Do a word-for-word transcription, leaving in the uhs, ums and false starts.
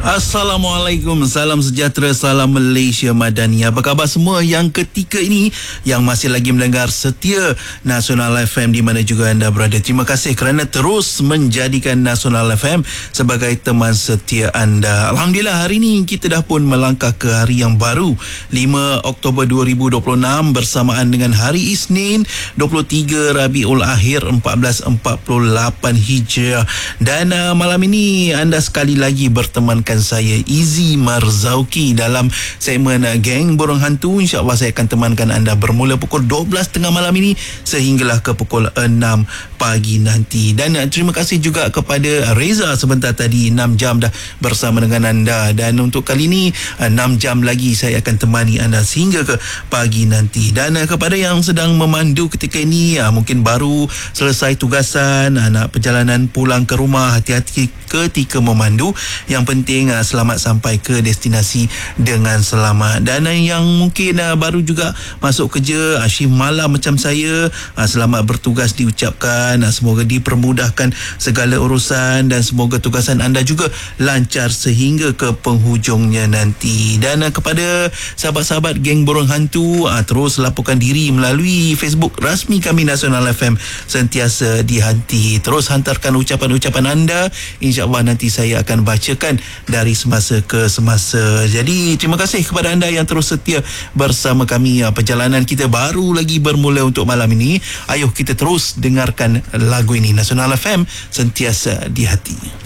Assalamualaikum, salam sejahtera, salam Malaysia Madani. Apa khabar semua yang ketika ini yang masih lagi mendengar setia Nasional F M di mana juga anda berada. Terima kasih kerana terus menjadikan Nasional F M sebagai teman setia anda. Alhamdulillah, hari ini kita dah pun melangkah ke hari yang baru, lima Oktober dua ribu dua puluh enam, bersamaan dengan hari Isnin dua puluh tiga Rabiul Akhir empat belas empat puluh lapan Hijriah. Dan uh, malam ini anda sekali lagi bertemankan saya, Izzy Marzauki, dalam segmen uh, Geng Burung Hantu. InsyaAllah saya akan temankan anda bermula pukul dua belas tiga puluh malam ini sehinggalah ke pukul enam pagi nanti. Dan uh, terima kasih juga kepada Reza sebentar tadi, enam jam dah bersama dengan anda. Dan untuk kali ini uh, enam jam lagi saya akan temani anda sehingga ke pagi nanti. Dan uh, kepada yang sedang memandu ketika ini, uh, mungkin baru selesai tugasan, uh, nak perjalanan pulang ke rumah, hati-hati ketika memandu. Yang penting uh, selamat sampai ke destinasi dengan selamat. Dan uh, yang mungkin uh, baru juga masuk kerja, uh, shift malam macam saya, uh, selamat bertugas diucapkan. uh, Semoga dipermudahkan segala urusan dan semoga tugasan anda juga lancar sehingga ke penghujungnya nanti. Dan uh, kepada sahabat-sahabat Geng Burung Hantu, uh, terus laporkan diri melalui Facebook rasmi kami Nasional F M sentiasa di hati. Terus hantarkan ucapan-ucapan anda, InsyaAllah nanti saya akan bacakan dari semasa ke semasa. Jadi terima kasih kepada anda yang terus setia bersama kami. Perjalanan kita baru lagi bermula untuk malam ini. Ayuh kita terus dengarkan lagu ini. Nasional F M sentiasa di hati.